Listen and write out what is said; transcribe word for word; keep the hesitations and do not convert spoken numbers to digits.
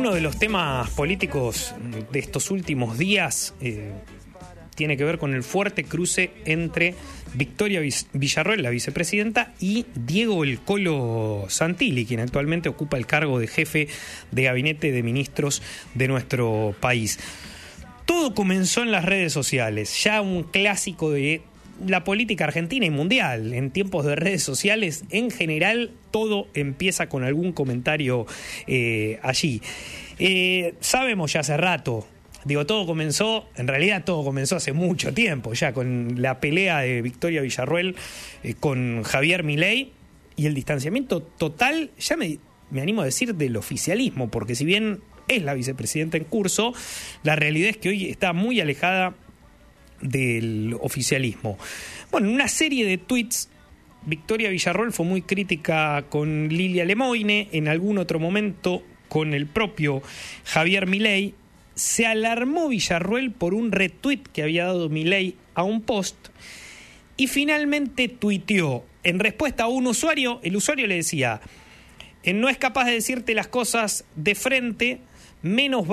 Uno de los temas políticos de estos últimos días eh, tiene que ver con el fuerte cruce entre Victoria Villarroel, la vicepresidenta, y Diego El Colo Santilli, quien actualmente ocupa el cargo de jefe de gabinete de ministros de nuestro país. Todo comenzó en las redes sociales, ya un clásico de la política argentina y mundial. En tiempos de redes sociales, en general, todo empieza con algún comentario eh, allí. Eh, sabemos ya hace rato, digo, todo comenzó, en realidad todo comenzó hace mucho tiempo, ya con la pelea de Victoria Villarroel eh, con Javier Milei y el distanciamiento total, ya me, me animo a decir, del oficialismo, porque si bien es la vicepresidenta en curso, la realidad es que hoy está muy alejada del oficialismo. Bueno, en una serie de tweets, Victoria Villarroel fue muy crítica con Lilia Lemoine, en algún otro momento con el propio Javier Milei. Se alarmó Villarroel por un retweet que había dado Milei a un post y finalmente tuiteó en respuesta a un usuario. El usuario le decía: no es capaz de decirte las cosas de frente, menos